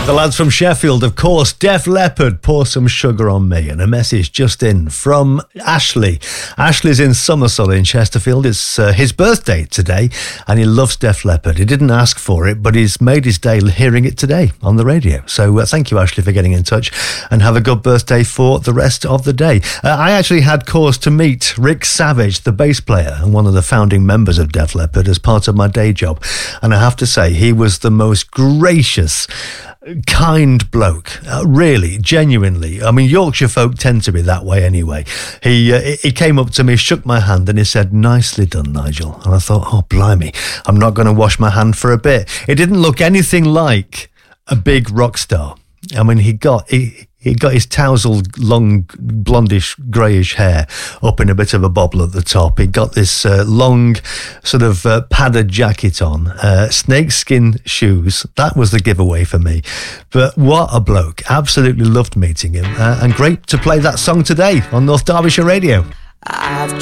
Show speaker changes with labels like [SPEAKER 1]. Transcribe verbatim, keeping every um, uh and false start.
[SPEAKER 1] The lads from Sheffield, of course. Def Leppard, Pour Some Sugar on Me. And a message just in from Ashley. Ashley's in Somerset in Chesterfield. It's uh, his birthday today, and he loves Def Leppard. He didn't ask for it, but he's made his day hearing it today on the radio. So uh, thank you, Ashley, for getting in touch, and have a good birthday for the rest of the day. Uh, I actually had cause to meet Rick Savage, the bass player and one of the founding members of Def Leppard, as part of my day job. And I have to say, he was the most gracious, kind bloke, uh, really, genuinely. I mean, Yorkshire folk tend to be that way anyway. He uh, he came up to me, shook my hand, and he said, "Nicely done, Nigel." And I thought, oh, blimey, I'm not going to wash my hand for a bit. It didn't look anything like a big rock star. I mean, he got he, he got his tousled, long, blondish, greyish hair up in a bit of a bobble at the top. He got this uh, long, sort of uh, padded jacket on, uh, snakeskin shoes. That was the giveaway for me. But what a bloke. Absolutely loved meeting him. Uh, and great to play that song today on North Derbyshire Radio.
[SPEAKER 2] I've